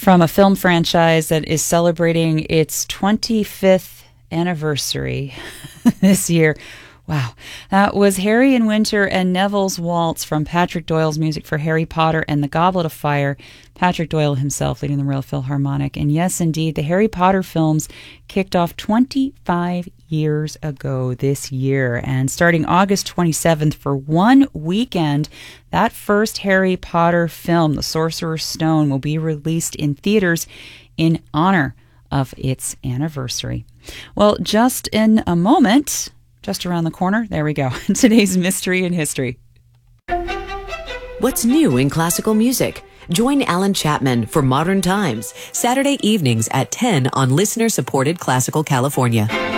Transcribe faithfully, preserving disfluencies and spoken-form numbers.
from a film franchise that is celebrating its twenty-fifth anniversary this year. Wow. That was Harry in Winter and Neville's Waltz from Patrick Doyle's music for Harry Potter and the Goblet of Fire. Patrick Doyle himself leading the Royal Philharmonic. And yes, indeed, the Harry Potter films kicked off twenty-five years ago this year. And starting August twenty-seventh for one weekend, that first Harry Potter film, The Sorcerer's Stone, will be released in theaters in honor of its anniversary. Well, just in a moment, just around the corner, there we go, today's Mystery in History. What's new in classical music? Join Alan Chapman for Modern Times, Saturday evenings at ten on listener-supported Classical California.